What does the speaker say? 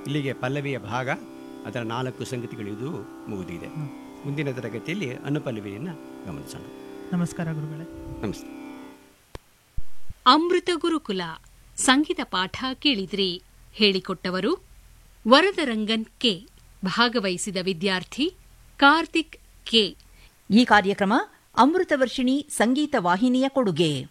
ಇಲ್ಲಿಗೆ ಪಲ್ಲವಿಯ ಭಾಗ ಅದರ 4 ಸಂಗತಿಗಳಿದು ಮುಗಿದಿದೆ. ಮುಂದಿನ ತರಗತಿಯಲ್ಲಿ ಅನುಪಲ್ಲವಿಯನ್ನು ಗಮನಿಸೋಣ. ನಮಸ್ಕಾರ ಗುರುಗಳೇ. ನಮಸ್ತೆ. ಅಮೃತ ಗುರುಕುಲ ಸಂಗೀತ ಪಾಠ ಕೇಳಿದ್ರಿ. ಹೇಳಿಕೊಟ್ಟವರು ವರದರಂಗನ್ ಕೆ. ಭಾಗವಹಿಸಿದ ವಿದ್ಯಾರ್ಥಿ ಕಾರ್ತಿಕ್ ಕೆ. ಈ ಕಾರ್ಯಕ್ರಮ ಅಮೃತವರ್ಷಿಣಿ ಸಂಗೀತ ವಾಹಿನಿಯ ಕೊಡುಗೆ.